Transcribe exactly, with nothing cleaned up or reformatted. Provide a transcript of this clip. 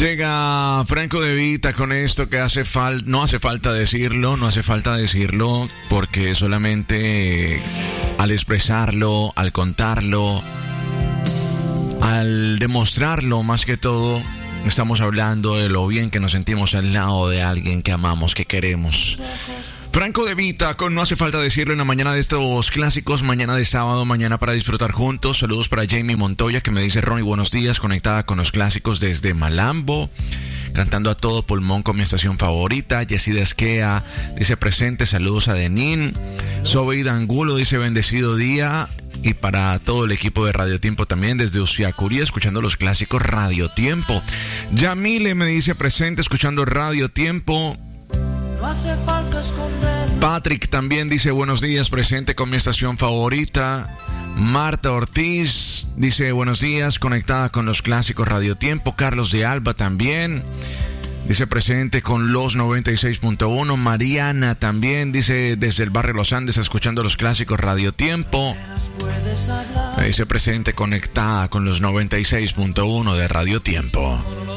Llega Franco De Vita con esto que hace falta, no hace falta decirlo, no hace falta decirlo, porque solamente al expresarlo, al contarlo, al demostrarlo, más que todo, estamos hablando de lo bien que nos sentimos al lado de alguien que amamos, que queremos. Franco De Vita con No Hace Falta Decirlo en la mañana de estos clásicos, mañana de sábado, mañana para disfrutar juntos. Saludos para Jamie Montoya que me dice: Ronnie, buenos días, conectada con los clásicos desde Malambo, cantando a todo pulmón con mi estación favorita. Jessy Desquea dice presente, saludos a Denín. Sobeida Angulo dice bendecido día. Y para todo el equipo de Radio Tiempo también desde Usiacurí, escuchando los clásicos Radio Tiempo. Yamile me dice presente, escuchando Radio Tiempo. No hace falta esconder. Patrick también dice buenos días, presente con mi estación favorita. Marta Ortiz dice buenos días, conectada con los clásicos Radio Tiempo. Carlos de Alba también dice presente con los noventa y seis punto uno. Mariana también dice desde el barrio Los Andes, escuchando los clásicos Radio Tiempo. Me dice presente, conectada con los noventa y seis punto uno de Radio Tiempo.